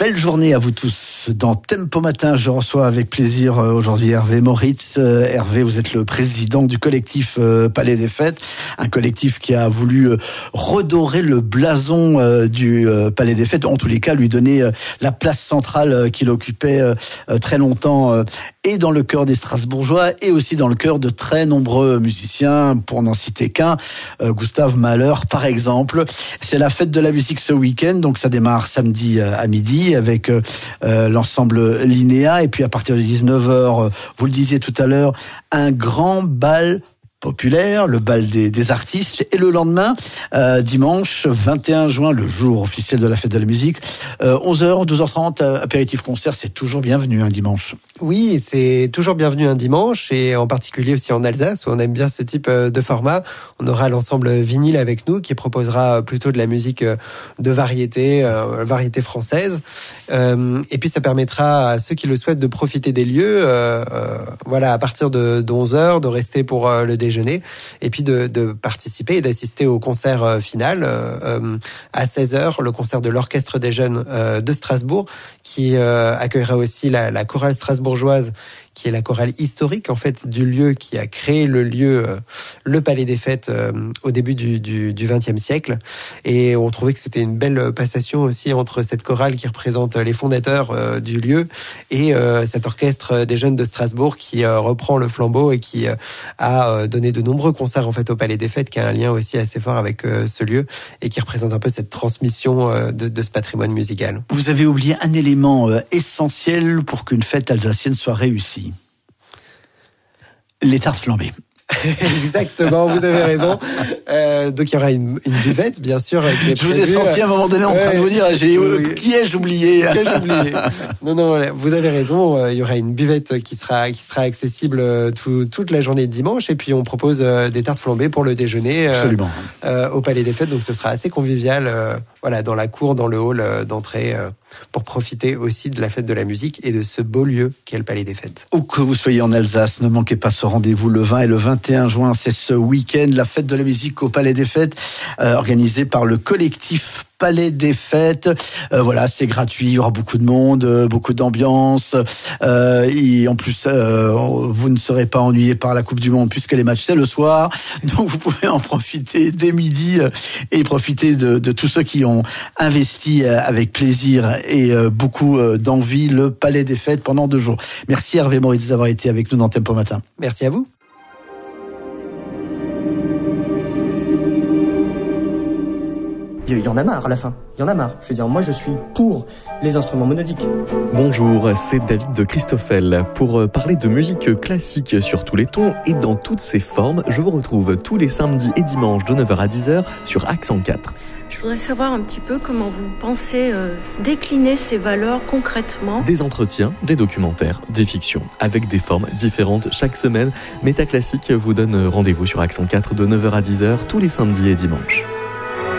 Belle journée à vous tous. Dans Tempo Matin, je reçois avec plaisir aujourd'hui Hervé Moritz. Hervé, vous êtes le président du collectif Palais des Fêtes, un collectif qui a voulu redorer le blason du Palais des Fêtes, en tous les cas lui donner la place centrale qu'il occupait très longtemps, et dans le cœur des Strasbourgeois, et aussi dans le cœur de très nombreux musiciens, pour n'en citer qu'un, Gustave Mahler par exemple. C'est la fête de la musique ce week-end, donc ça démarre samedi à midi avec l'ensemble Linéa, et puis à partir de 19h, vous le disiez tout à l'heure, un grand bal populaire, le bal des artistes, et le lendemain, dimanche 21 juin, le jour officiel de la fête de la musique, 11h, 12h30, apéritif concert, c'est toujours bienvenu un dimanche. Oui, c'est toujours bienvenu un dimanche, et en particulier aussi en Alsace, où on aime bien ce type de format. On aura l'ensemble Vinyle avec nous, qui proposera plutôt de la musique de variété française. Et puis ça permettra à ceux qui le souhaitent de profiter des lieux, à partir de 11h, de rester pour le déjeuner, et puis de participer et d'assister au concert final à 16h, le concert de l'Orchestre des Jeunes de Strasbourg, qui accueillera aussi la chorale strasbourgeoise, qui est la chorale historique en fait du lieu qui a créé le lieu, le Palais des Fêtes au début du XXe siècle. Et on trouvait que c'était une belle passation aussi entre cette chorale qui représente les fondateurs du lieu et cet orchestre des jeunes de Strasbourg qui reprend le flambeau et qui a donné de nombreux concerts en fait au Palais des Fêtes, qui a un lien aussi assez fort avec ce lieu et qui représente un peu cette transmission de ce patrimoine musical. Vous avez oublié un élément essentiel pour qu'une fête alsacienne soit réussie. Les tartes flambées. Exactement, vous avez raison. Donc il y aura une buvette, bien sûr. Je vous ai senti à un moment donné en train de vous dire, qui ai-je oublié ? Non, vous avez raison. Il y aura une buvette qui sera accessible toute la journée de dimanche, et puis on propose des tartes flambées pour le déjeuner. Absolument. Au Palais des Fêtes. Donc ce sera assez convivial, dans la cour, dans le hall d'entrée, pour profiter aussi de la fête de la musique et de ce beau lieu qu'est le Palais des Fêtes. Où que vous soyez en Alsace, ne manquez pas ce rendez-vous le 20 et le 21 juin. C'est ce week-end, la fête de la musique au Palais des Fêtes, organisée par le collectif Palais des Fêtes. C'est gratuit, il y aura beaucoup de monde, beaucoup d'ambiance. Et en plus, vous ne serez pas ennuyé par la Coupe du Monde puisque les matchs c'est le soir. Donc vous pouvez en profiter dès midi et profiter de tous ceux qui ont investi avec plaisir et beaucoup d'envie le Palais des Fêtes pendant 2 jours. Merci Hervé Moritz d'avoir été avec nous dans Tempo Matin. Merci à vous. Il y en a marre à la fin, il y en a marre. Je veux dire, moi je suis pour les instruments monodiques. Bonjour, c'est David de Christoffel. Pour parler de musique classique sur tous les tons et dans toutes ses formes, je vous retrouve tous les samedis et dimanches de 9h à 10h sur Accent 4. Je voudrais savoir un petit peu comment vous pensez décliner ces valeurs concrètement. Des entretiens, des documentaires, des fictions, avec des formes différentes chaque semaine. Métaclassique vous donne rendez-vous sur Accent 4 de 9h à 10h tous les samedis et dimanches.